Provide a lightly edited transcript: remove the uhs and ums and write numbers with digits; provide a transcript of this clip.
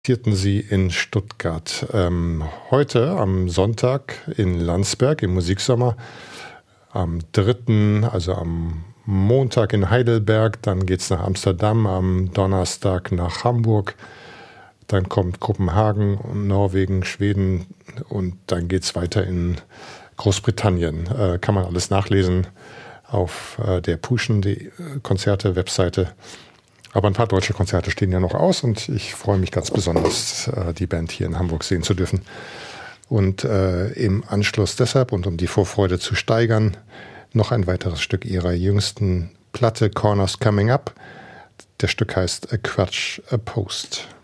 Vierten Sie in Stuttgart. Heute am Sonntag in Landsberg im Musiksommer, am 3., also am Montag in Heidelberg, dann geht es nach Amsterdam, am Donnerstag nach Hamburg, dann kommt Kopenhagen, Norwegen, Schweden und dann geht es weiter in Großbritannien. Kann man alles nachlesen auf der Puschen.de Konzerte-Webseite. Aber ein paar deutsche Konzerte stehen ja noch aus und ich freue mich ganz besonders, die Band hier in Hamburg sehen zu dürfen. Und im Anschluss deshalb und um die Vorfreude zu steigern, noch ein weiteres Stück ihrer jüngsten Platte Corners Coming Up. Das Stück heißt A Crutch, a Post.